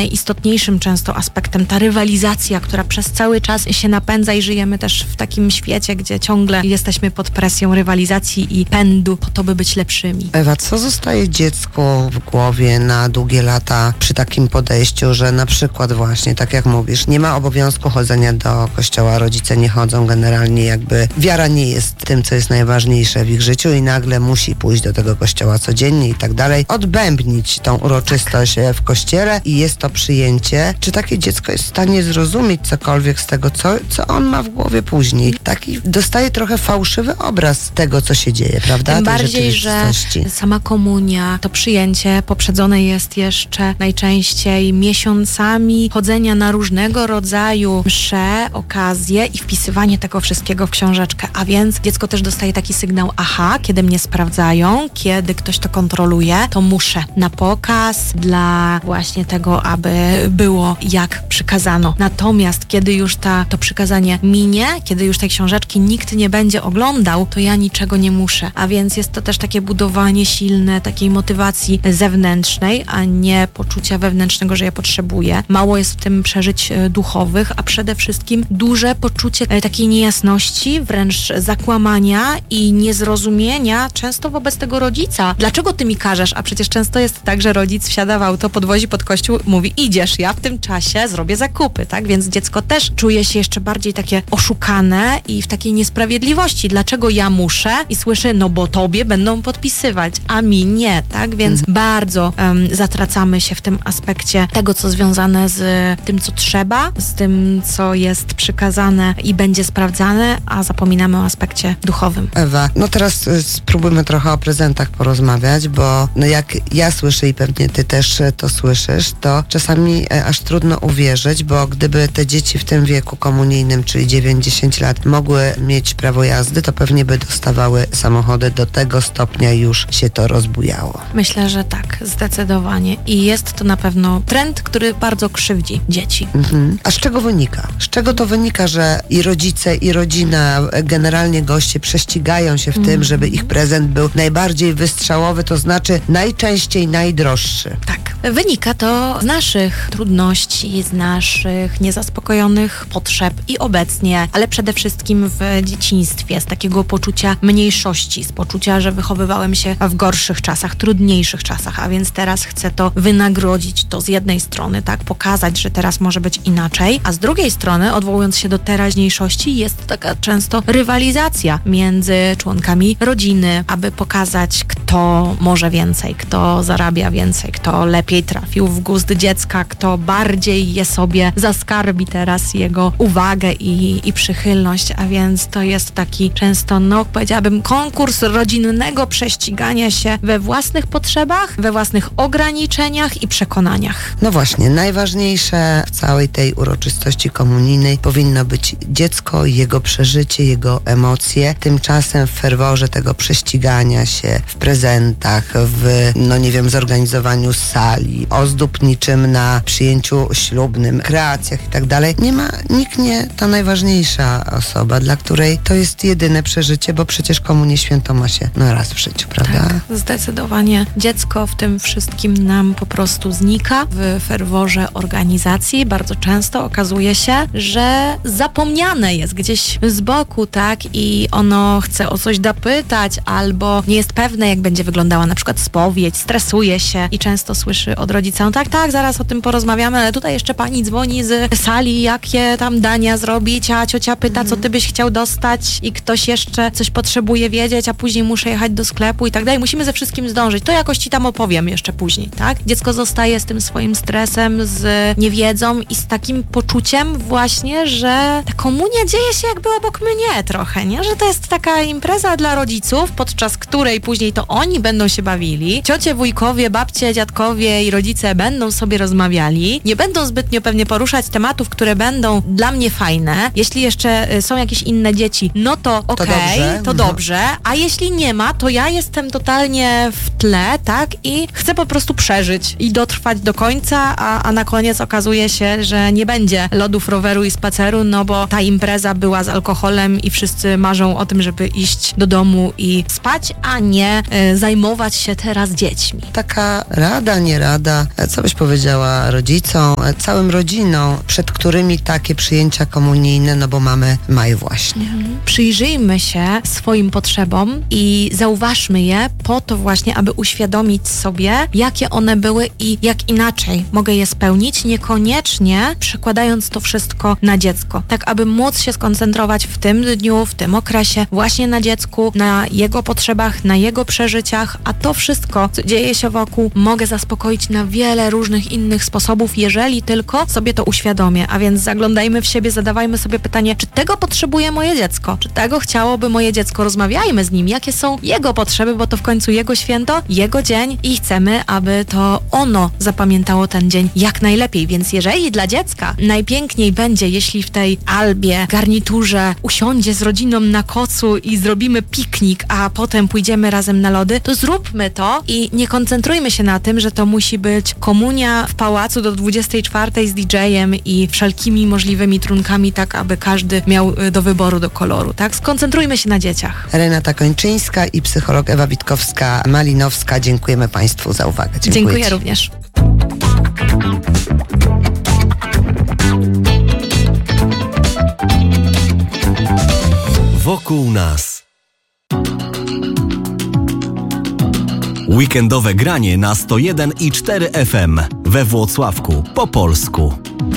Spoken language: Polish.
najistotniejszym często aspektem, ta rywalizacja, która przez cały czas się napędza i żyjemy też w takim świecie, gdzie ciągle jesteśmy pod presją rywalizacji i pędu po to, by być lepszymi. Ewa, co zostaje dziecku w głowie na długie lata przy takim podejściu, że na przykład właśnie, tak jak mówisz, nie ma obowiązku chodzenia do kościoła, rodzice nie chodzą, generalnie jakby wiara nie jest tym, co jest najważniejsze w ich życiu i nagle musi pójść do tego kościoła codziennie i tak dalej, odbębnić tą uroczystość w kościele i jest to przyjęcie. Czy takie dziecko jest w stanie zrozumieć cokolwiek z tego, co on ma w głowie później? Taki dostaje trochę fałszywy obraz tego, co się dzieje, prawda? Tym bardziej, że sama komunia, to przyjęcie poprzedzone jest jeszcze najczęściej miesiącami chodzenia na różnego rodzaju msze, okazje i wpisywanie tego wszystkiego w książeczkę. A więc dziecko też dostaje taki sygnał, aha, kiedy mnie sprawdzają, kiedy ktoś to kontroluje, to muszę na pokaz dla właśnie tego, aby było jak przykazano. Natomiast kiedy już to przykazanie minie, kiedy już tej książeczki nikt nie będzie oglądał, to ja niczego nie muszę. A więc jest to też takie budowanie silne takiej motywacji zewnętrznej, a nie poczucia wewnętrznego, że ja potrzebuję. Mało jest w tym przeżyć duchowych, a przede wszystkim duże poczucie takiej niejasności, wręcz zakłamania i niezrozumienia często wobec tego rodzica. Dlaczego ty mi każesz? A przecież często jest tak, że rodzic wsiada w auto, podwozi pod kościół, mówi idziesz, ja w tym czasie zrobię zakupy, tak? Więc dziecko też czuje się jeszcze bardziej takie oszukane i w takiej niesprawiedliwości. Dlaczego ja muszę? I słyszy, no bo tobie będą podpisywać, a mi nie, tak? Więc bardzo zatracamy się w tym aspekcie tego, co związane z tym, co trzeba, z tym, co jest przykazane i będzie sprawdzane, a zapominamy o aspekcie duchowym. Ewa, no teraz spróbujmy trochę o prezentach porozmawiać, bo no jak ja słyszę i pewnie ty też to słyszysz, to czasami aż trudno uwierzyć, bo gdyby te dzieci w tym wieku komunijnym, czyli 9-10 lat, mogły mieć prawo jazdy, to pewnie by dostawały samochody. Do tego stopnia już się to rozbujało. Myślę, że tak, zdecydowanie. I jest to na pewno trend, który bardzo krzywdzi dzieci. A z czego wynika? Z czego to wynika, że i rodzice, i rodzina, generalnie goście prześcigają się w tym, żeby ich prezent był najbardziej wystrzałowy, to znaczy najczęściej najdroższy? Tak. Wynika to z naszych trudności, z naszych niezaspokojonych potrzeb i obecnie, ale przede wszystkim w dzieciństwie, z takiego poczucia mniejszości, z poczucia, że wychowywałem się w gorszych czasach, trudniejszych czasach, a więc teraz chcę to wynagrodzić, to z jednej strony, tak, pokazać, że teraz może być inaczej, a z drugiej strony, odwołując się do teraźniejszości, jest taka często rywalizacja między członkami rodziny, aby pokazać, kto może więcej, kto zarabia więcej, kto lepiej trafił w gust dziecka, kto bardziej je sobie zaskarbi teraz jego uwagę i przychylność, a więc to jest taki często, no powiedziałabym, konkurs rodzinnego prześcigania się we własnych potrzebach, we własnych ograniczeniach i przekonaniach. No właśnie, najważniejsze w całej tej uroczystości komunijnej powinno być dziecko, jego przeżycie, jego emocje. Tymczasem w ferworze tego prześcigania się w prezentach, w, no nie wiem, zorganizowaniu sali, ozdób niczym na przyjęciu ślubnym, kreacjach i tak dalej, nikt nie ta najważniejsza osoba, dla której to jest jedyne przeżycie, bo przecież komunię świętą ma się raz w życiu, prawda? Tak, zdecydowanie. Dziecko w tym wszystkim nam po prostu znika w ferworze organizacji. Bardzo często okazuje się, że zapomniane jest gdzieś z boku, tak? I ono chce o coś dopytać albo nie jest pewne, jak będzie wyglądała na przykład spowiedź, stresuje się i często słyszy od rodzica, no tak, zaraz o tym porozmawiamy, ale tutaj jeszcze pani dzwoni z sali, jakie tam dania zrobić, a ciocia pyta, co ty byś chciał dostać i ktoś jeszcze coś potrzebuje wiedzieć, a później muszę jechać do sklepu i tak dalej. Musimy ze wszystkim zdążyć. To jakoś ci tam opowiem jeszcze później, tak? Dziecko zostaje z tym swoim stresem, z niewiedzą i z takim poczuciem właśnie, że ta komunia dzieje się jakby obok mnie trochę, nie? Że to jest taka impreza dla rodziców, podczas której później to oni będą się bawili. Ciocie, wujkowie, babcie, dziadkowie i rodzice będą sobie rozmawiali. Nie będą zbytnio pewnie poruszać tematów, które będą dla mnie fajne. Jeśli jeszcze są jakieś inne dzieci, no to okej, to dobrze. A jeśli nie ma, to ja jestem totalnie w tle, tak? I chcę po prostu przeżyć i dotrwać do końca, a na koniec okazuje się, że nie będzie lodów, roweru i spaceru, no bo ta impreza była z alkoholem i wszyscy marzą o tym, żeby iść do domu i spać, a nie zajmować się teraz dziećmi. Taka rada, nie rada? Co byś powiedziała rodzicom, całym rodzinom, przed którymi takie przyjęcia komunijne, no bo mamy maj właśnie. Przyjrzyjmy się swoim potrzebom i zauważmy je po to właśnie, aby uświadomić sobie, jakie one były i jak inaczej mogę je spełnić, niekoniecznie przekładając to wszystko na dziecko. Tak, aby móc się skoncentrować w tym dniu, w tym okresie właśnie na dziecku, na jego potrzebach, na jego przeżyciach, a to wszystko, co dzieje się wokół, mogę zaspokoić na wiele różnych innych sposobów, jeżeli tylko sobie to uświadomię. A więc zaglądajmy w siebie, zadawajmy sobie pytanie, czy tego potrzebuje moje dziecko? Czy tego chciałoby moje dziecko? Rozmawiajmy z nim, jakie są jego potrzeby, bo to w końcu jego święto, jego dzień i chcemy, aby to ono zapamiętało ten dzień jak najlepiej. Więc jeżeli dla dziecka najpiękniej będzie, jeśli w tej albie, garniturze usiądzie z rodziną na kocu i zrobimy piknik, a potem pójdziemy razem na lody, to zróbmy to i nie koncentrujmy się na tym, że to musi być komunia w pałacu do 24 z DJ-em i wszelkimi możliwymi trunkami, tak aby każdy miał do wyboru, do koloru, tak? Skoncentrujmy się na dzieciach. Renata Kończyńska i psycholog Ewa Witkowska-Malinowska. Dziękujemy Państwu za uwagę. Dziękuję również. Wokół nas. Weekendowe granie na 101,4 FM we Włocławku po polsku.